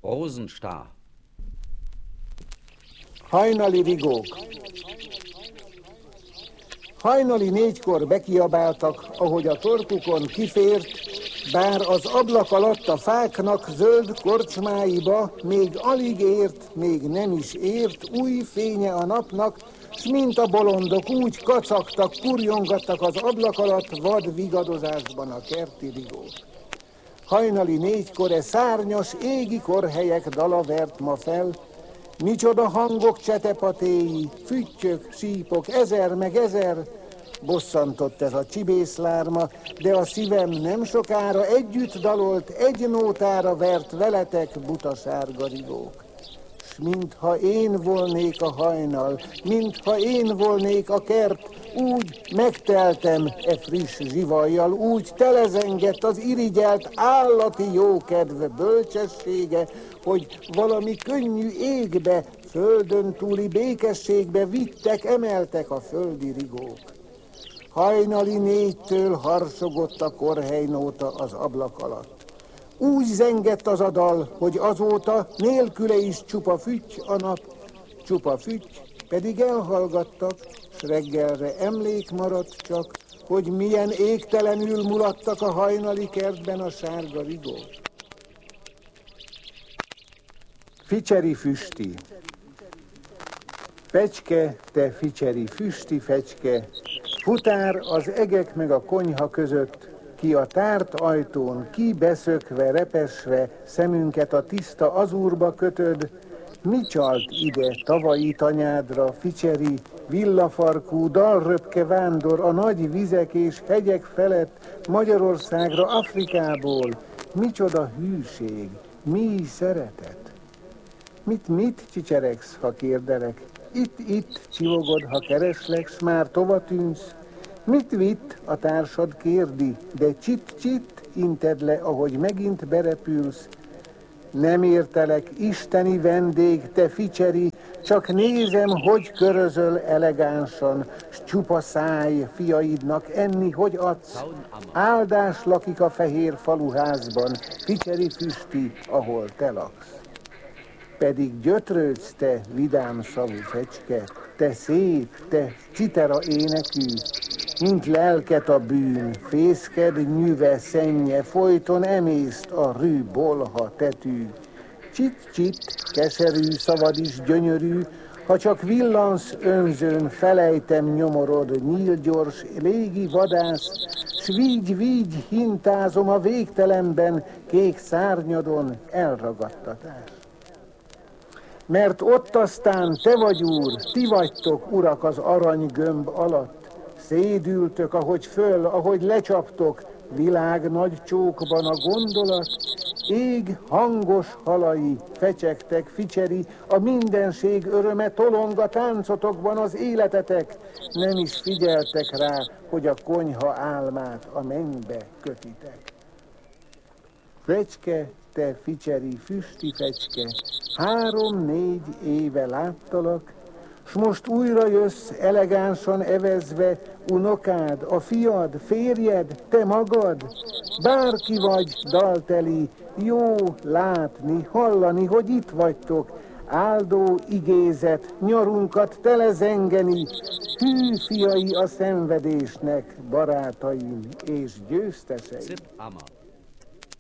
Rosenstar. Hajnali rigók. Hajnali 4-kor bekiabáltak, ahogy a torkukon kifért, bár az ablak alatt a fáknak zöld korcsmáiba még alig ért, még nem is ért új fénye a napnak, s mint a bolondok úgy kacagtak, kurjongattak az ablak alatt vad vigadozásban a kerti rigók. Hajnali 4-kor szárnyas égi korhelyek dala vert ma fel, micsoda hangok csetepatéi, füttyök, sípok, ezer meg ezer, bosszantott ez a csibészlárma, de a szívem nem sokára együtt dalolt, egy nótára vert veletek butasárga rigók. S mintha én volnék a hajnal, mintha én volnék a kert, úgy megteltem e friss zsivajjal, úgy telezengett az irigyelt állati jókedv bölcsessége, hogy valami könnyű égbe, földön túli békességbe vittek, emeltek a földi rigók. Hajnali 4-től harsogott a korhelynóta az ablak alatt. Úgy zengett az a dal, hogy azóta nélküle is csupa fütty a nap, csupa fütty, pedig elhallgattak, s reggelre emlék maradt csak, hogy milyen égtelenül mulattak a hajnali kertben a sárga rigók. Ficseri füsti. Fecske, te ficseri füsti fecske, futár az egek meg a konyha között, ki a tárt ajtón, ki beszökve, repesve, szemünket a tiszta azúrba kötöd, mi csalt ide tavalyi tanyádra, ficseri, villafarkú, dalröpke vándor a nagy vizek és hegyek felett Magyarországra, Afrikából, micsoda hűség, mi szeretet. Mit csicseregsz, ha kérdelek? Itt csillogod, ha kereslek, s már tova tűnsz. Mit vitt, a társad kérdi, de csit inted le, ahogy megint berepülsz. Nem értelek, isteni vendég, te ficseri, csak nézem, hogy körözöl elegánsan, s csupa száj fiaidnak enni, hogy adsz. Áldás lakik a fehér faluházban, ficseri füsti, ahol te laksz. Pedig gyötrődsz, te vidám szavú fecske, te szép, te citera énekű, mint lelket a bűn, fészked nyüve, szennye, folyton emészt a rű bolha tetű. Csit, keserű szavad is gyönyörű, ha csak villansz önzőn, felejtem nyomorod, nyílgyors, légi vadász, s vígy, hintázom a végtelenben, kék szárnyadon elragadtatás. Mert ott aztán te vagy úr, ti vagytok urak az aranygömb alatt, szédültök, ahogy föl, ahogy lecsaptok, világ nagy csókban a gondolat, ég hangos halai, fecsegtek, ficseri, a mindenség öröme tolong a táncotokban az életetek, nem is figyeltek rá, hogy a konyha álmát a mennybe kötitek. Fecske, te ficseri, füsti fecske, 3-4 éve láttalak, s most újra jössz elegánsan evezve, unokád, a fiad, férjed, te magad, bárki vagy dalteli, jó látni, hallani, hogy itt vagytok, áldó igézet, nyarunkat telezengeni, hű fiai a szenvedésnek, barátaim és győztesei.